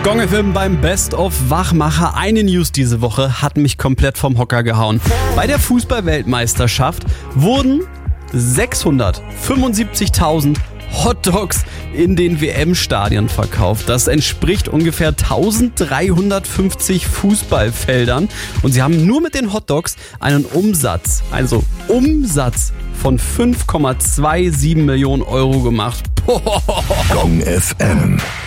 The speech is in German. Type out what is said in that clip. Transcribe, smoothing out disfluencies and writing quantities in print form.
Gong FM beim Best of Wachmacher. Eine News diese Woche hat mich komplett vom Hocker gehauen. Bei der Fußball-Weltmeisterschaft wurden 675.000 Hotdogs in den WM-Stadien verkauft. Das entspricht ungefähr 1350 Fußballfeldern. Und sie haben nur mit den Hotdogs einen Umsatz von 5,27 Millionen Euro gemacht. Gong FM.